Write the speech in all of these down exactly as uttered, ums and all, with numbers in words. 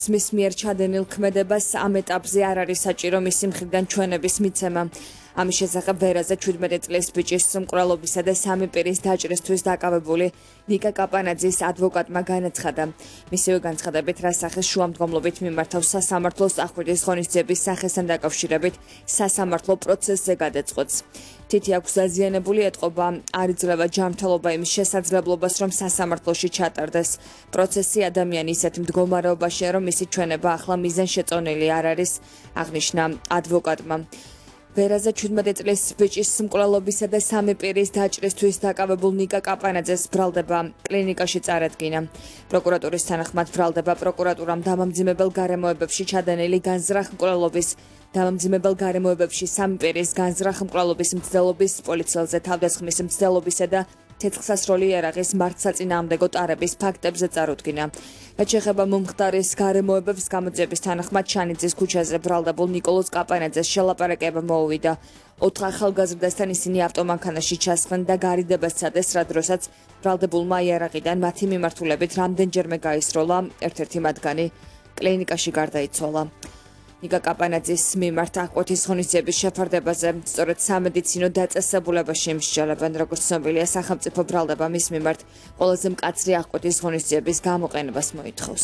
მის მიერ ჩადენილ ქმედებას ამ ეტაპზე არ არის საჭირო მისი მხრიდან ჩვენების მიცემა. ამის შესახებ ვერაზე შვიდმეტი წლის ბიჭის მკვლელობისა და სამი პირის დაჭრისთვის დაკავებული ნიკა კაპანაძის ადვოკატმა განაცხადა. მისივე განცხადებით, რასახის შუამდგომლობით მიმართავს სასამართლოს აღკვეთის ღონისძიების სახესთან დაკავშირებით სასამართლო პროცესზე გადაწყვეტს. თითი აქვს დაზიანებული ეტყობა, არ იძლევა ჯანმრთელობა იმის შესაძლებლობას, რომ სასამართლოში ჩატარდეს. პროცესი ადამიანი ისეთ მდგომარეობაშია, რომ მისი ჩვენება ახლა მიზანშეწონილი არ არის, აღნიშნა ადვოკატმა. ვერაზე შვიდმეტი წლის ბიჭის მკვლელობისა და სამი პირის დაჭრისთვის დაკავებულ ნიკა კაპანაძეს ბრალდება კლინიკაში წარადგინა. პროკურატურის თანახმად ბრალდება პროკურატურამ დამამძიმებელ გარემოებებში ჩადენილი განზრახ მკვლელობის დამამძიმებელ გარემოებებში სამი პირის განზრახ მკვლელობის მცდელობის პოლიციელზე თავდასხმის მცდელობისა და ცეცხლსასროლი იარაღის მართსაწინააღმდეგო ტარების ფაქტებზე წარუდგინა. რაც შეეხება მომხდარის გარემოებებს, გამოძიების თანახმად შანიძის ქუჩაზე ბრალდებულ ნიკოლოზ კაპანაძეს შელაპარაკება მოუვიდა. ოთხ ახალგაზრდასთან ისინი ავტომანქანაში ჩასხდნენ და გარიდება სცადეს, რა დროსაც ბრალდებულმა იარაღიდან მათი მიმართულებით რამდენჯერმე გაისროლა, ერთ-ერთი მათგანი კლინიკაში გარდაიცვალა. ნიკა კაპანაძის მიმართ აღკვეთის ღონისძიების შეფარდებაზე სწორედ სამედიცინო დაწესებულებაში იმსჯელებენ, როგორც ცნობილია, სახელმწიფო ბრალდება მის მიმართ ყველაზე მკაცრი აღკვეთის ღონისძიების გამოყენებას მოითხოვს.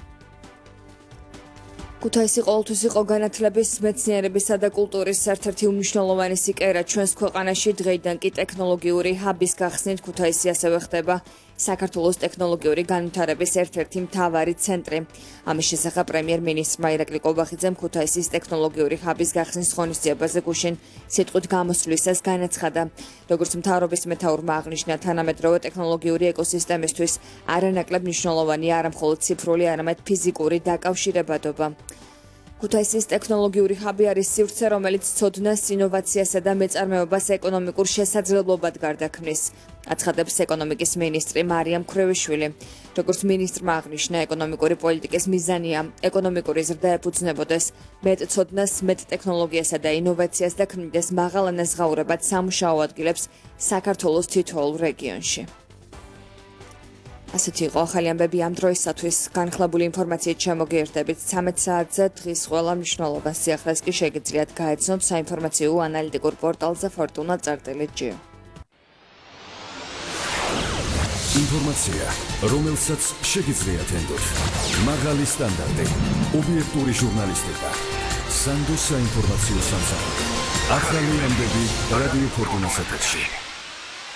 ქუთაისი ყოველთვის იყო განათლების, მეცნიერებისა და კულტურის ერთ-ერთი უმნიშვნელოვანესი კერა ჩვენს ქვეყანაში. დღეიდან კი ტექნოლოგიური ჰაბის გახსნით ქუთაისი ასევე ხდება საქართველოს ტექნოლოგიური განვითარების ერთ-ერთი მთავარი ცენტრი. ამის შესახებ პრემიერ-მინისტრმა ირაკლი კობახიძემ ქუთაისის ტექნოლოგიური ჰაბის გახსნის ღონისძიებაზე გუშინ სიტყვით გამოსვლისას განაცხადა. როგორც მთავრობის მეთაურმა აღნიშნა, თანამედროვე ტექნოლოგიური ეკოსისტემისთვის არანაკლებ მნიშვნელოვანია არა მხოლოდ ციფრული, არამედ ფიზიკური დაკავშირებადობა. ქუთაისის ტექნოლოგიური ჰაბი არის სივრცე, რომელიც ცოდნას, ინოვაციასა და მეწარმეობას ეკონომიკურ შესაძლებლობად გარდაქმნის, აცხადებს ეკონომიკის მინისტრი მარიამ ქრევიშვილი. როგორც მინისტრმა აღნიშნა, ეკონომიკური პოლიტიკის მიზანია ეკონომიკური ზრდა ეფუძნებოდეს მეტ ცოდნას, მეტ ტექნოლოგიასა და ინოვაციას და ქმნიდეს მაღალანაზღაურებად სამუშაო ადგილებს საქართველოს თითოეულ რეგიონში. ასეთი იყო ახალი ამბები ამ დროისათვის. განხლებული ინფორმაციით შემოგიერთებით ცამეტ საათზე. დღის ყველა მნიშვნელოვან სიახლეს კი შეგიძლიათ გაეცნოთ საინფორმაციო ანალიტიკურ პორტალზე ფორტუნა წერტილი ჯი. ინფორმაცია, რომელსაც შეგიძლიათ ენდოთ. მაღალი სტანდარტი, ობიექტური ჟურნალისტიკა. სანდო საინფორმაციო სამსახური. ახალი ამბები რადიო ფორტუნას ეთერში.